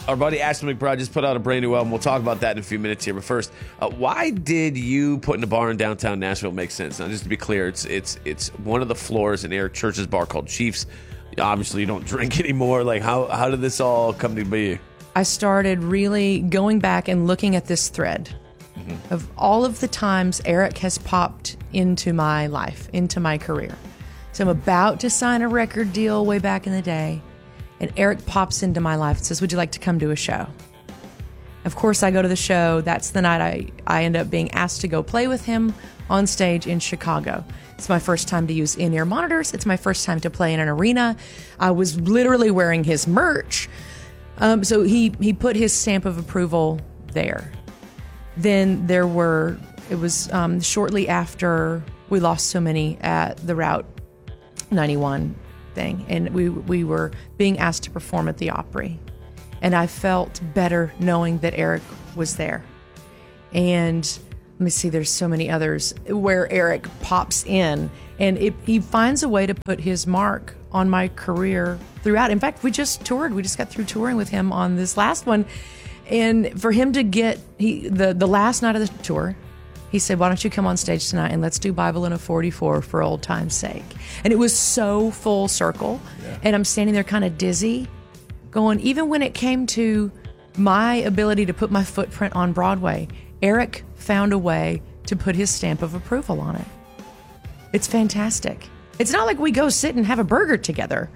Our buddy Ashley McBride just put out a brand new album. We'll talk about that in a few minutes here. But first, why did you putting a bar in downtown Nashville make sense? Now, just to be clear, it's one of the floors in Eric Church's bar called Chiefs. Obviously, you don't drink anymore. Like, how did this all come to be? I started really going back and looking at this thread of all of the times Eric has popped into my life, into my career. So I'm about to sign a record deal way back in the day, and Eric pops into my life and says, would you like to come to a show? Of course, I go to the show. That's the night I end up being asked to go play with him on stage in Chicago. It's my first time to use in-ear monitors. It's my first time to play in an arena. I was literally wearing his merch. So he put his stamp of approval there. Then it was shortly after we lost so many at the Route 91 thing, and we were being asked to perform at the Opry. And I felt better knowing that Eric was there. And let me see, there's so many others where Eric pops in, and he finds a way to put his mark on my career throughout. In fact, we just toured. We just got through touring with him on this last one. And for him to get the last night of the tour, he said, why don't you come on stage tonight and let's do Bible in a 44 for old time's sake. And it was so full circle. Yeah. And I'm standing there kind of dizzy going, even when it came to my ability to put my footprint on Broadway, Eric found a way to put his stamp of approval on it. It's fantastic. It's not like we go sit and have a burger together.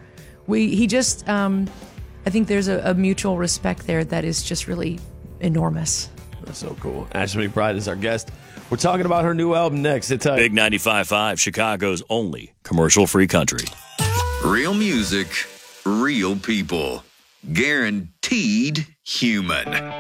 I think there's a mutual respect there that is just really enormous. That's so cool. Ashley McBride is our guest. We're talking about her new album next. It's Big 95.5, Chicago's only commercial-free country. Real music, real people. Guaranteed human.